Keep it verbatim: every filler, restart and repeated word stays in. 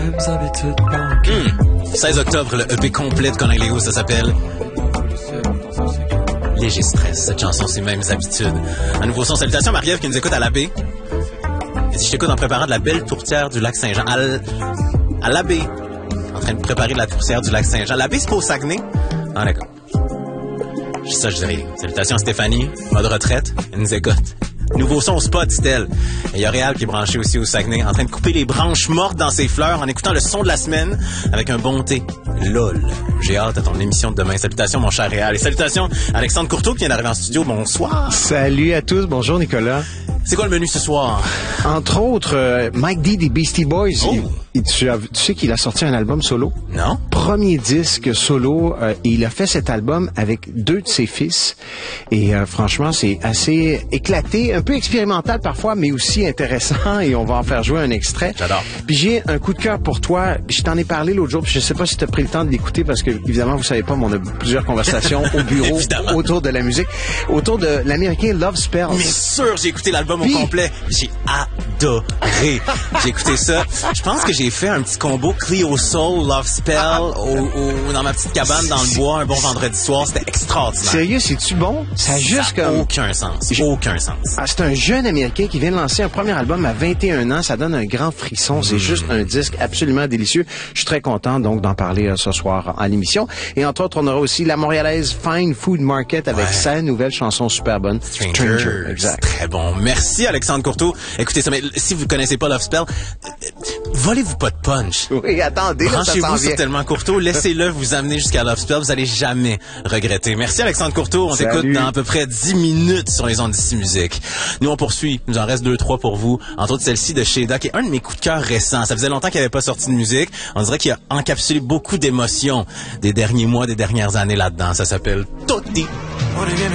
Mmh. seize octobre, le E P complet de Connect-Lego, ça s'appelle Léger Stress. Cette chanson, c'est Mêmes Habitudes. Un nouveau son. Salutations, Marie-Ève qui nous écoute à l'abbé. Et si je t'écoute en préparant de la belle tourtière du lac Saint-Jean. À, l... à l'abbé. En train de préparer de la tourtière du lac Saint-Jean. L'abbé, c'est pas au Saguenay? Ah, d'accord. C'est ça, je dirais. Salutations, Stéphanie. Mode retraite. Elle nous écoute. Nouveau son au spot, dit-elle. Et il y a Réal qui est branché aussi au Saguenay, en train de couper les branches mortes dans ses fleurs en écoutant le son de la semaine avec un bon thé. Lol. J'ai hâte à ton émission de demain. Salutations, mon cher Réal. Et salutations, Alexandre Courteau qui vient d'arriver en studio. Bonsoir. Salut à tous. Bonjour, Nicolas. C'est quoi le menu ce soir? Entre autres, euh, Mike D des Beastie Boys. Oh. Il, tu, tu sais qu'il a sorti un album solo? Non. Premier disque solo. Euh, et il a fait cet album avec deux de ses fils. Et euh, franchement, c'est assez éclaté, un peu expérimental parfois, mais aussi intéressant. Et on va en faire jouer un extrait. J'adore. Puis j'ai un coup de cœur pour toi. Je t'en ai parlé l'autre jour. Puis je sais pas si tu as pris le temps de l'écouter parce que, évidemment, vous savez pas, mais on a plusieurs conversations au bureau autour de la musique. Autour de l'américain Love Spells. Mais sûr, j'ai écouté l'album au complet. J'ai adoré. J'ai écouté ça. Je pense que j'ai fait un petit combo Cleo Soul, Love Spell au, au, dans ma petite cabane dans le bois un bon vendredi soir. C'était extraordinaire. Sérieux, c'est-tu bon? Ça a juste ça comme... aucun sens. J'ai... Aucun sens. Ah, c'est un jeune Américain qui vient de lancer un premier album à vingt et un ans. Ça donne un grand frisson. C'est mmh. juste un disque absolument délicieux. Je suis très content donc d'en parler euh, ce soir à l'émission. Et entre autres, on aura aussi la montréalaise Fine Food Market avec ouais. sa nouvelle chanson super bonne. Stranger. Stranger. Exact. Très bon. Merci Alexandre Courteau. Écoutez ça, mais si vous connaissez pas Love Spell, euh, volez-vous pas de punch. Oui, attendez. Branchez-vous sur Tellement Courteau. Laissez-le vous amener jusqu'à Love Spell. Vous allez jamais regretter. Merci Alexandre Courteau. On Salut. t'écoute dans à peu près dix minutes sur les ondes d'ici musique. Nous, on poursuit. Il nous en reste deux, trois pour vous. Entre autres, celle-ci de Sheda, qui est un de mes coups de cœur récents. Ça faisait longtemps qu'il n'avait pas sorti de musique. On dirait qu'il a encapsulé beaucoup d'émotions des derniers mois, des dernières années là-dedans. Ça s'appelle Tutti.